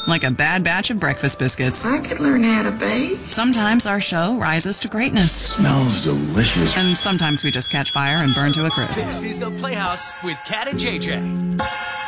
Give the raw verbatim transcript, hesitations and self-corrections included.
like a bad batch of breakfast biscuits. I could learn how to bake. Sometimes our show rises to greatness. Smells delicious. And sometimes we just catch fire and burn to a crisp. This is The Playhouse with Kat and J J.